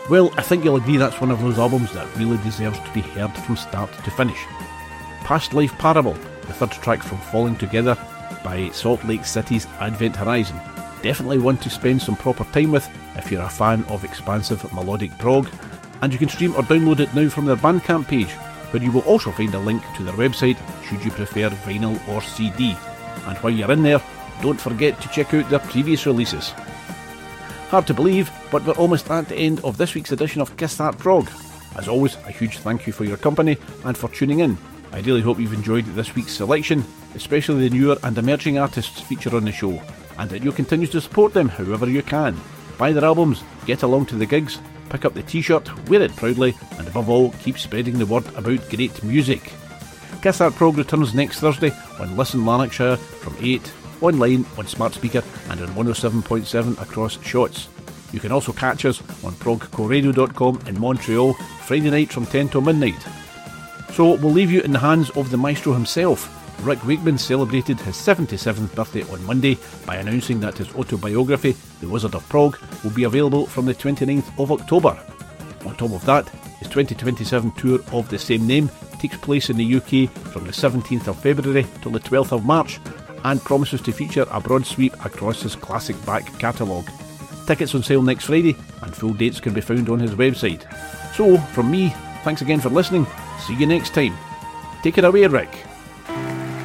Well, I think you'll agree that's one of those albums that really deserves to be heard from start to finish. Past Life Parable, the third track from Falling Together by Salt Lake City's Advent Horizon. Definitely one to spend some proper time with if you're a fan of expansive melodic prog, and you can stream or download it now from their Bandcamp page, where you will also find a link to their website should you prefer vinyl or CD. And while you're in there, don't forget to check out their previous releases. Hard to believe, but we're almost at the end of this week's edition of Kiss That Prog. As always, a huge thank you for your company and for tuning in. I really hope you've enjoyed this week's selection, especially the newer and emerging artists featured on the show, and that you'll continue to support them however you can. Buy their albums, get along to the gigs, pick up the t-shirt, wear it proudly, and above all, keep spreading the word about great music. Kiss That Prog returns next Thursday on Listen Lanarkshire from 8, online, on smart speaker, and on 107.7 across Shotts. You can also catch us on progcoradio.com in Montreal Friday night from 10 till midnight. So we'll leave you in the hands of the maestro himself. Rick Wakeman celebrated his 77th birthday on Monday by announcing that his autobiography, The Wizard of Prog, will be available from the 29th of October. On top of that, his 2027 tour of the same name takes place in the UK from the 17th of February till the 12th of March and promises to feature a broad sweep across his classic back catalogue. Tickets on sale next Friday and full dates can be found on his website. So, from me, thanks again for listening. See you next time. Take it away, Rick.